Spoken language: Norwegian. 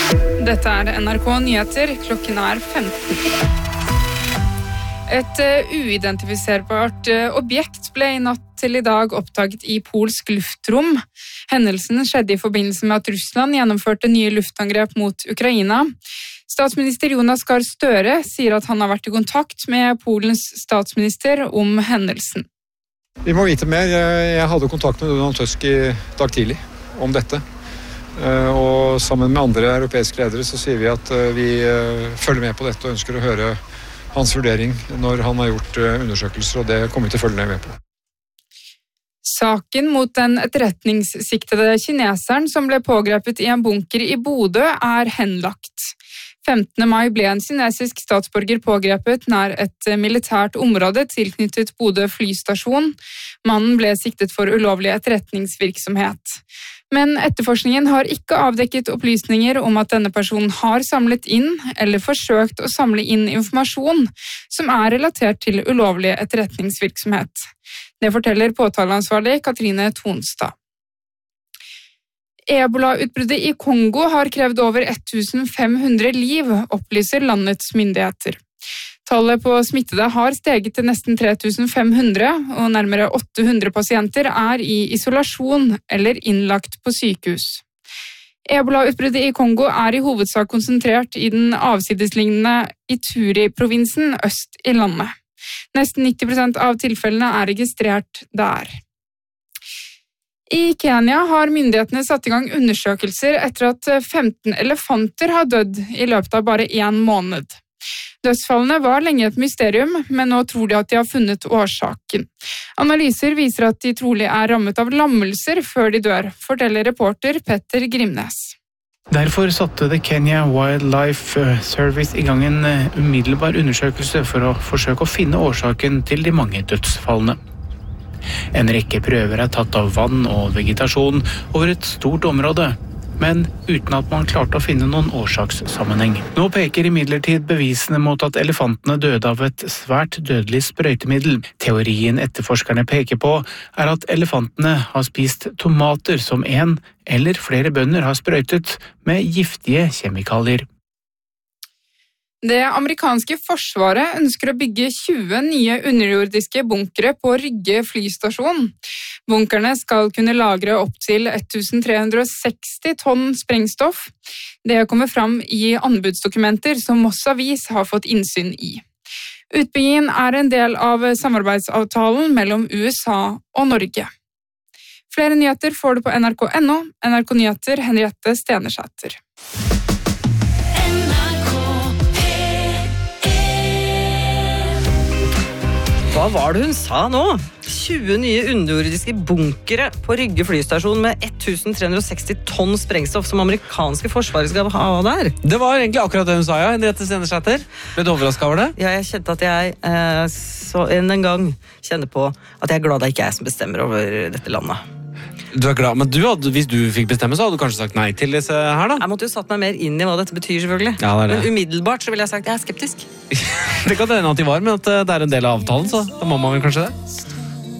Dette NRK Nyheter, klokken 15. Et uidentifiserbart objekt ble I natt til I dag oppdaget I polsk luftrom. Hendelsen skjedde I forbindelse med at Russland gjennomførte nye luftangrep mot Ukraina. Statsminister Jonas Gahr Støre sier at han har vært I kontakt med Polens statsminister om hendelsen. Vi må vite mer. Jeg hadde kontakt med Donald Tusk I dag tidlig om dette. Og sammen med andre europeiske ledere så sier vi at vi følger med på dette og ønsker å høre hans vurdering når han har gjort undersøkelser, og det kommer vi til å følge med på. Saken mot den etterretningssiktede kineseren som ble pågrepet I en bunker I Bodø henlagt. 15. mai ble en kinesisk statsborger pågrepet nær et militært område tilknyttet Bodø flystasjon. Mannen ble siktet for ulovlig etterretningsvirksomhet. Men etterforskningen har ikke avdekket opplysninger om at denne personen har samlet inn eller forsøkt å samle inn informasjon som relatert til ulovlig etterretningsvirksomhet. Det forteller påtaleansvarlig Katrine Tonstad. Ebola-utbruddet I Kongo har krevd over 1500 liv, opplyser landets myndigheter. Tallet på smittede har steget til nesten 3500, og nærmere 800 pasienter I isolasjon eller innlagt på sykehus. Ebola-utbruddet I Kongo I hovedsak konsentrert I den avsidesliggende Ituri-provinsen øst I landet. Nesten 90% av tilfellene registrert der. I Kenya har myndighetene satt I gang undersøkelser etter at 15 elefanter har dødd I løpet av bare 1 måned. Dødsfallene var lenge et mysterium, men nå tror de at de har funnet årsaken. Analyser viser at de trolig rammet av lammelser før de dør, forteller reporter Petter Grimnes. Derfor satte The Kenya Wildlife Service I gang en umiddelbar undersøkelse for å forsøke å finne årsaken til de mange dødsfallene. En rekke prøver tatt av vann og vegetasjon over et stort område, men uten at man klarte å finne noen årsakssammenheng. Nå peker imidlertid bevisene mot at elefantene døde av et svært dødelig sprøytemiddel. Teorien etterforskerne peker på at elefantene har spist tomater som en eller flere bønder har sprøytet med giftige kjemikalier. Det amerikanske forsvaret ønsker å bygge 20 nye underjordiske bunkere på Rygge flystasjon. Bunkerne skal kunne lagre opp til 1360 tonn sprengstoff. Det kommer fram I anbudsdokumenter som Moss Avis har fått innsyn I. Utbyggingen en del av samarbeidsavtalen mellom USA og Norge. Flere nyheter får du på NRK.no. NRK Nyheter, Henriette Stenersæter. Hva var det hun sa nå? 20 nye underjordiske bunkere på Rygge flystasjon med 1360 tonn sprengstoff som amerikanske forsvaret skal ha der. Det var egentlig akkurat det hun sa, ja, Henriette Stenersæter. Ble du overrasket over det? Ja, jeg kjente at jeg så en gang kjenner på at jeg glad det ikke som bestemmer over dette landet. Du glad, men hvis du fikk bestemme så hadde du kanskje sagt nei til disse her da? Jeg måtte jo satt meg mer inn I hva dette betyr selvfølgelig. Ja, det det. Men umiddelbart så ville jeg sagt jeg skeptisk. Det kan hende at de var, men at det en del av avtalen, så da må man vel kanskje det.